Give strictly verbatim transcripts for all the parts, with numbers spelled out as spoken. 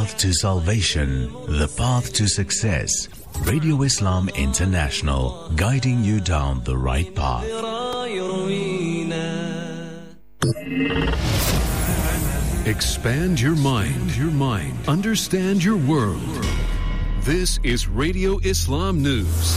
path to salvation, the path to success. Radio Islam International, guiding you down the right path. Expand your mind, your mind. Understand your world. This is Radio Islam News.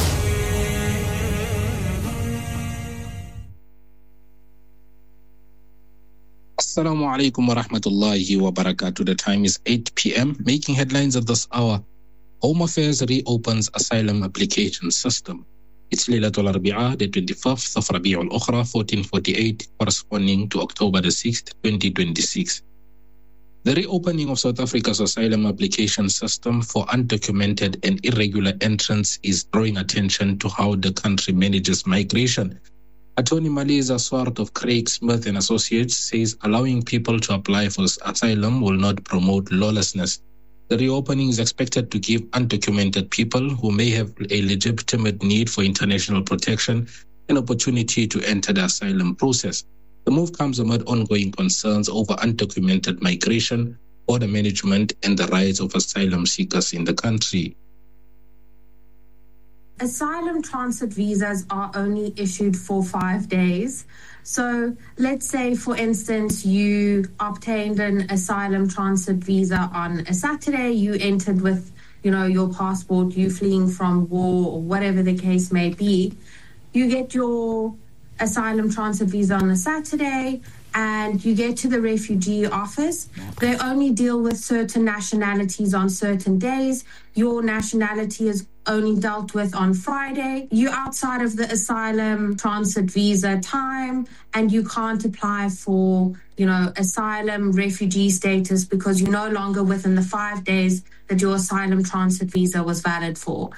Assalamu alaikum wa rahmatullahi wa barakatuh. The time is eight p.m. Making headlines at this hour. Home Affairs reopens asylum application system. It's Laylatul Arbi'a, the twenty-fifth of Rabi'ul Ukhra, fourteen forty-eight, corresponding to October the sixth, twenty twenty-six. The reopening of South Africa's asylum application system for undocumented and irregular entrants is drawing attention to how the country manages migration. Attorney Maliza Swart of Craig Smith and Associates says allowing people to apply for asylum will not promote lawlessness. The reopening is expected to give undocumented people who may have a legitimate need for international protection an opportunity to enter the asylum process. The move comes amid ongoing concerns over undocumented migration, border management, and the rights of asylum seekers in the country. Asylum transit visas are only issued for five days. So let's say, for instance, you obtained an asylum transit visa on a Saturday, you entered with, you know, your passport, you fleeing from war or whatever the case may be. You get your asylum transit visa on a Saturday and you get to the refugee office. They only deal with certain nationalities on certain days. Your nationality is only dealt with on Friday. You're outside of the asylum transit visa time and you can't apply for, you know, asylum refugee status because you're no longer within the five days that your asylum transit visa was valid for.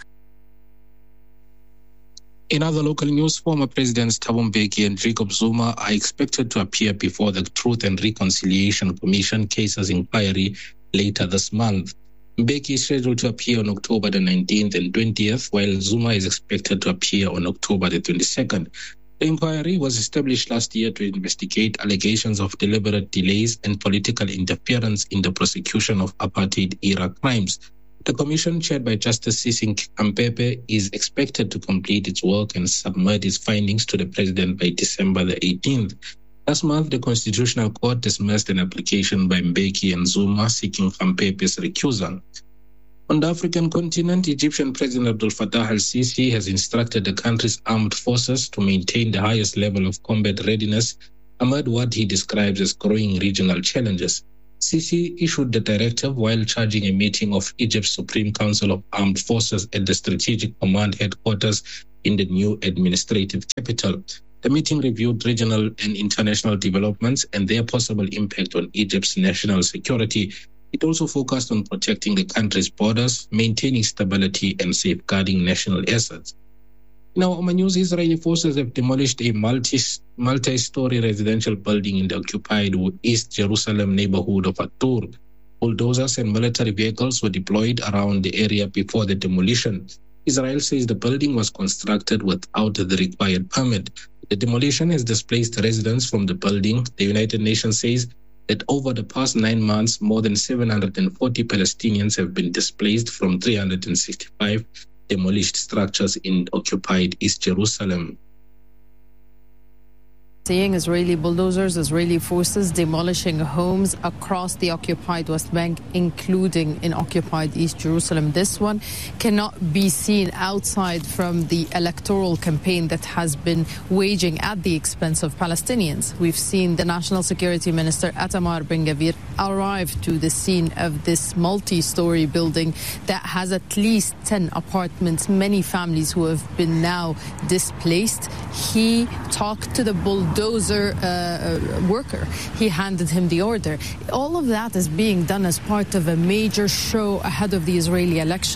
In other local news, former Presidents Thabo Mbeki and Jacob Zuma are expected to appear before the Truth and Reconciliation Commission cases inquiry later this month. Mbeki is scheduled to appear on October the nineteenth and twentieth, while Zuma is expected to appear on October the twenty-second. The inquiry was established last year to investigate allegations of deliberate delays and political interference in the prosecution of apartheid-era crimes. The commission, chaired by Justice Sisi Kampepe, is expected to complete its work and submit its findings to the president by December the eighteenth. Last month, the Constitutional Court dismissed an application by Mbeki and Zuma seeking Kampepe's recusal. On the African continent, Egyptian President Abdel Fattah al-Sisi has instructed the country's armed forces to maintain the highest level of combat readiness amid what he describes as growing regional challenges. Sisi issued the directive while charging a meeting of Egypt's Supreme Council of Armed Forces at the Strategic Command headquarters in the new administrative capital. The meeting reviewed regional and international developments and their possible impact on Egypt's national security. It also focused on protecting the country's borders, maintaining stability, and safeguarding national assets. Now, Oman News, Israeli forces have demolished a multi, multi-story residential building in the occupied East Jerusalem neighborhood of At-Tur. Bulldozers and military vehicles were deployed around the area before the demolition. Israel says the building was constructed without the required permit. The demolition has displaced residents from the building. The United Nations says that over the past nine months, more than seven hundred forty Palestinians have been displaced from three hundred sixty-five demolished structures in occupied East Jerusalem. Seeing Israeli bulldozers, Israeli forces demolishing homes across the occupied West Bank, including in occupied East Jerusalem. This one cannot be seen outside from the electoral campaign that has been waging at the expense of Palestinians. We've seen the National Security Minister Itamar Ben-Gvir arrive to the scene of this multi-story building that has at least ten apartments, many families who have been now displaced. He talked to the bulldozer bulldozer uh, worker. He handed him the order. All of that is being done as part of a major show ahead of the Israeli election.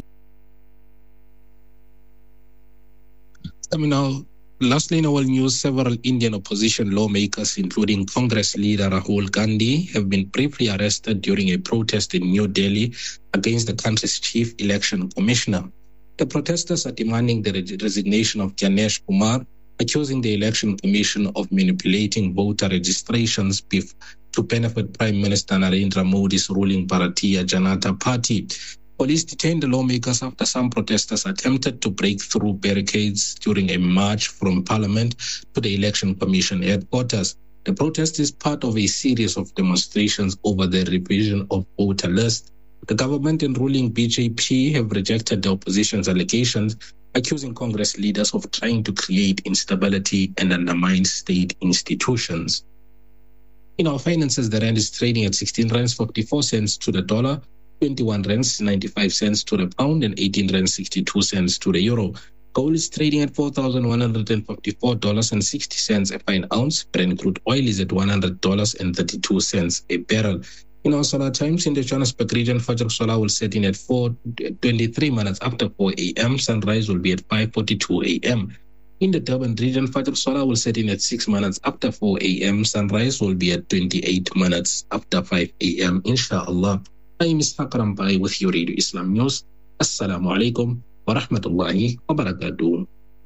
I mean, now, lastly, in our news, several Indian opposition lawmakers, including Congress leader Rahul Gandhi, have been briefly arrested during a protest in New Delhi against the country's chief election commissioner. The protesters are demanding the resignation of Ganesh Kumar, accusing the Election Commission of manipulating voter registrations bef- to benefit Prime Minister Narendra Modi's ruling Bharatiya Janata Party. Police detained the lawmakers after some protesters attempted to break through barricades during a march from Parliament to the Election Commission headquarters. The protest is part of a series of demonstrations over the revision of voter list. The government and ruling B J P have rejected the opposition's allegations, accusing Congress leaders of trying to create instability and undermine state institutions. In our finances, the rand is trading at sixteen rands fifty-four cents to the dollar, twenty-one rands ninety-five cents to the pound, and eighteen rands sixty-two cents to the euro. Gold is trading at four thousand one hundred fifty-four dollars and sixty cents a fine ounce. Brent crude oil is at one hundred dollars and thirty-two cents a barrel. In our solar times, in the Johannesburg region, Fajr Solar will set in at four twenty-three minutes after four a.m. Sunrise will be at five forty-two a.m. In the Durban region, Fajr Solar will set in at six minutes after four a.m. Sunrise will be at twenty-eight minutes after five a.m. Inshallah. I am Ishaq Rampai with your Radio Islam News. Assalamu alaikum wa rahmatullahi wa barakatuh.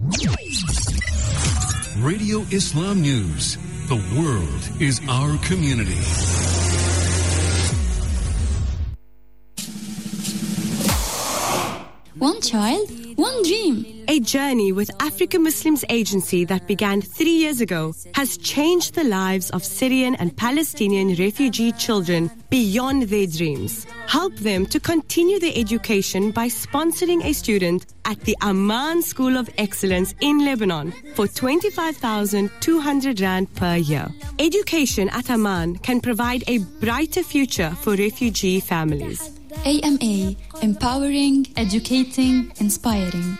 Radio Islam News. The world is our community. One child, one dream. A journey with Africa Muslims Agency that began three years ago has changed the lives of Syrian and Palestinian refugee children beyond their dreams. Help them to continue their education by sponsoring a student at the Amman School of Excellence in Lebanon for twenty-five thousand two hundred rand per year. Education at Amman can provide a brighter future for refugee families. A M A, empowering, educating, inspiring.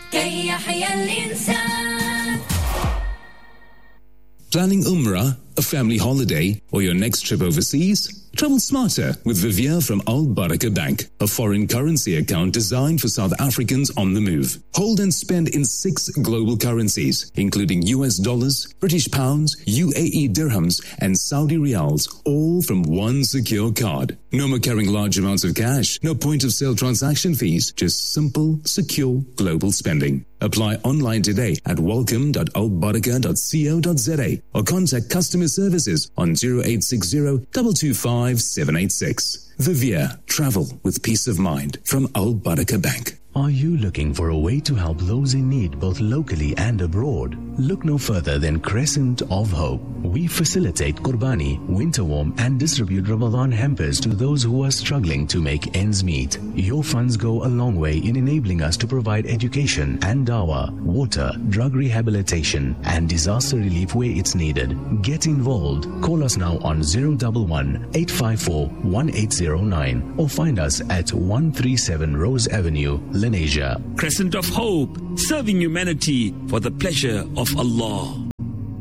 Planning Umrah, a family holiday, or your next trip overseas? Travel smarter with Vivier from Al Baraka Bank, a foreign currency account designed for South Africans on the move. Hold and spend in six global currencies, including U S dollars, British pounds, U A E dirhams, and Saudi riyals, all from one secure card. No more carrying large amounts of cash, no point of sale transaction fees, just simple, secure global spending. Apply online today at welcome dot al baraka dot co dot za or contact customer services on zero eight six zero, two two five, seven eight six. Vivier, travel with peace of mind from Al Baraka Bank. Are you looking for a way to help those in need both locally and abroad? Look no further than Crescent of Hope. We facilitate Qurbani, winter warm, and distribute Ramadan hampers to those who are struggling to make ends meet. Your funds go a long way in enabling us to provide education and dawah, water, drug rehabilitation, and disaster relief where it's needed. Get involved. Call us now on zero one one, eight five four, one eight zero nine or find us at one thirty-seven Rose Avenue, Lenasia. Crescent of Hope, serving humanity for the pleasure of Allah.